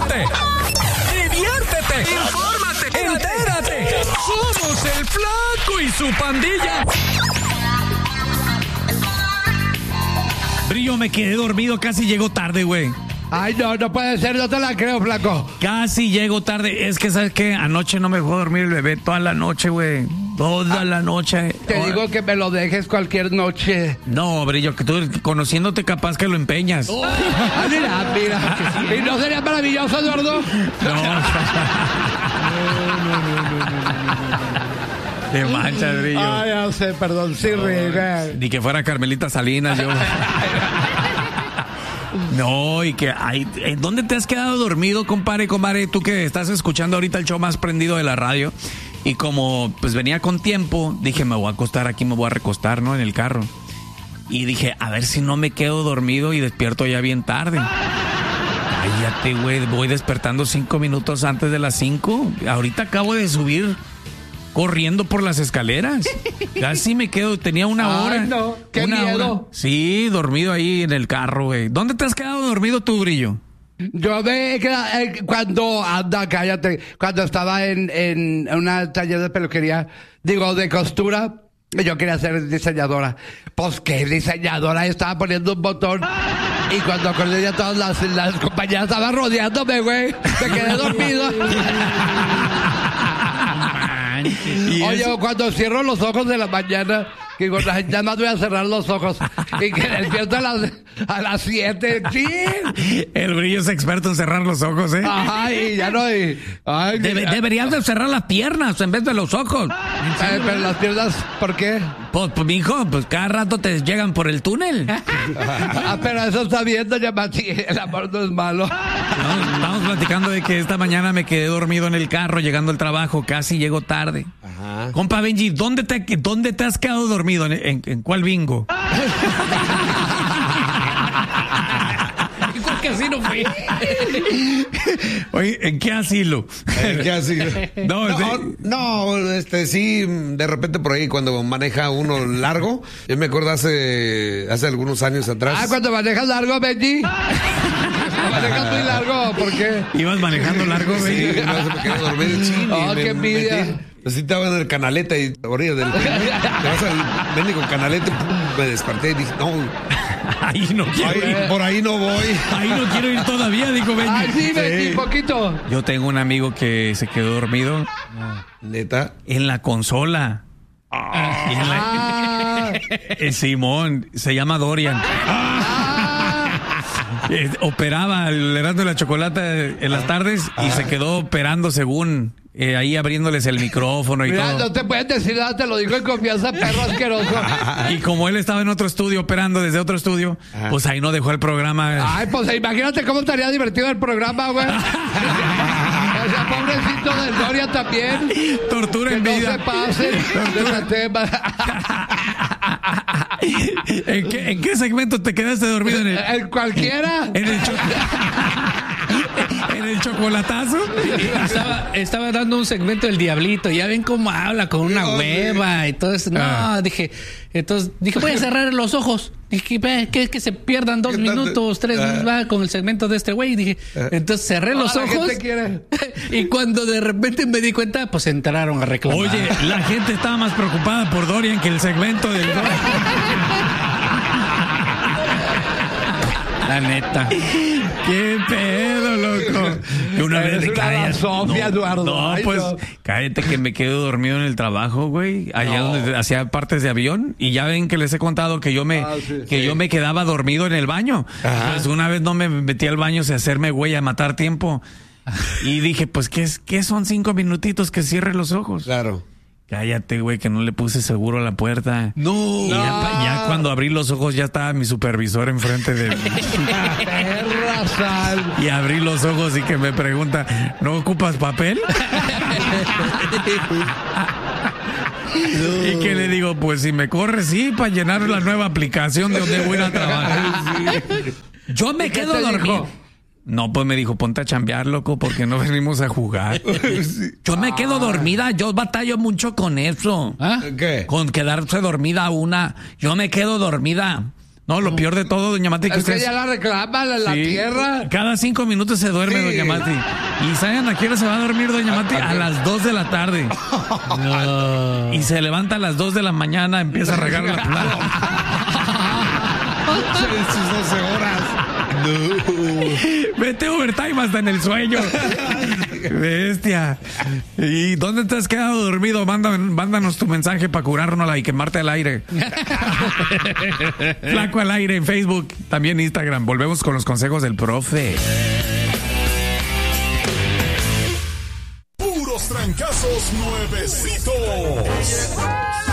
Ríete, diviértete, infórmate, entérate. Somos el Flaco y su pandilla. Brillo, me quedé dormido, casi llego tarde, güey. Ay, no puede ser, no te la creo, Flaco. Casi llego tarde. Es que, ¿sabes qué? Anoche no me dejó dormir el bebé toda la noche, güey. Toda la noche. Te digo que me lo dejes cualquier noche. No, Brillo, que tú conociéndote capaz que lo empeñas. Mira. ¿Y no sería maravilloso, Eduardo? No. Te manchas, Brillo. Ay, ya sé, perdón, sí, Ni que fuera Carmelita Salinas, yo. No, y que ¿dónde te has quedado dormido, compadre? Tú que estás escuchando ahorita el show más prendido de la radio. Y como pues venía con tiempo, dije, me voy a acostar aquí, me voy a recostar, ¿no? En el carro. Y dije, a ver si no me quedo dormido y despierto ya bien tarde. Cállate, güey, voy despertando 5 minutos antes de las 5. Ahorita acabo de subir corriendo por las escaleras. Casi me quedo, tenía una hora. Ay, no, qué miedo. Hora. Sí, dormido ahí en el carro, güey. ¿Dónde te has quedado dormido tú, Brillo? Yo me he quedado, cállate, cuando estaba en una taller de peluquería, de costura, yo quería ser diseñadora. Pues qué diseñadora, estaba poniendo un botón y cuando acordé ya todas las compañeras estaban rodeándome, güey. Me quedé dormido. Oye, cuando cierro los ojos de la mañana, que digo, ya más voy a cerrar los ojos y que despierto a las 7. ¡Sí! El Brillo es experto en cerrar los ojos, ¿eh? Ajá, y ya no hay. Deberías de cerrar las piernas en vez de los ojos. Pero las piernas, ¿por qué? Pues, mijo, pues cada rato te llegan por el túnel. Pero eso está bien, doña Mati. El amor no es malo. No, estamos platicando de que esta mañana me quedé dormido en el carro llegando al trabajo. Casi llego tarde. Ajá. Compa Benji, ¿dónde te has quedado dormido? ¿En cuál bingo? Creo que así no fui. Oye, ¿en qué asilo? ¿En qué asilo? Sí, de repente por ahí cuando maneja uno largo. Yo me acuerdo hace algunos años atrás. Cuando manejas largo, Benji. ¿Manejas muy largo? ¿Por qué? ¿Ibas manejando largo, Benji? Sí, no, se me quedó dormido el chile. Oh, qué envidia. Así estaba en el canaleta y orilla del te vas al mendigo canaleta, me desperté y dije, no. Ahí no quiero ir. Por ahí no voy. Ahí no quiero ir todavía, dijo Benji. Ay, sí, Benji, poquito. Yo tengo un amigo que se quedó dormido. ¿Neta? En la consola. Simón, se llama Dorian. Operaba el Erasmo de la Chocolata en las tardes y se quedó operando según ahí abriéndoles el micrófono y todo. No te pueden decir nada, te lo digo en confianza, perro asqueroso. Y como él estaba en otro estudio operando desde otro estudio, pues ahí no dejó el programa. Ay, pues imagínate cómo estaría divertido el programa, güey. O sea, pobrecito del Doria también. Tortura en vida. No se pasen de tema. ¿En qué segmento te quedaste dormido? ¿En cualquiera? En el chocolatazo. Estaba dando un segmento del Diablito. Ya ven cómo habla con una hueva y todo eso. No, dije, voy a cerrar los ojos. Dije, que se pierdan 2 minutos, 3 minutos con el segmento de este güey. Dije, entonces cerré los ojos. Y cuando de repente me di cuenta, pues entraron a reclamar. Oye, la gente estaba más preocupada por Dorian que el segmento del Dorian. La neta. ¿Qué pedo, loco? Y una vez Sofía, Eduardo. No, pues cállate que me quedo dormido en el trabajo, güey. Allá donde hacía partes de avión. Y ya ven que les he contado que yo me quedaba dormido en el baño. Ajá. Pues una vez no me metí al baño sin hacerme güey a matar tiempo. Y dije, pues, ¿qué son 5 minutitos que cierre los ojos? Claro. Cállate, güey, que no le puse seguro a la puerta. No. Y ya cuando abrí los ojos ya estaba mi supervisor enfrente de mí. Y abrí los ojos y que me pregunta, ¿no ocupas papel? Y que le digo, pues si me corre, sí, para llenar la nueva aplicación de donde voy a ir a trabajar. Yo me quedo dormido. No, pues me dijo, ponte a chambear, loco, porque no venimos a jugar. Yo me quedo dormida, yo batallo mucho con eso. ¿Qué? Con quedarse dormida una. Yo me quedo dormida No, lo peor de todo, doña Mati, que Es que usted... ya la reclaman en la Sí. tierra. Cada 5 minutos se duerme, Sí. doña Mati. ¿Y saben a qué hora se va a dormir, doña Mati? A las 2 de la tarde. No. Y se levanta a las 2 de la mañana, empieza a regar la planta. Sus 12 horas. Vete overtime hasta en el sueño. Bestia. ¿Y dónde te has quedado dormido? Mándanos tu mensaje para curárnosla y quemarte al aire. Flaco al aire en Facebook, también Instagram. Volvemos con los consejos del profe. Puros trancazos nuevecitos.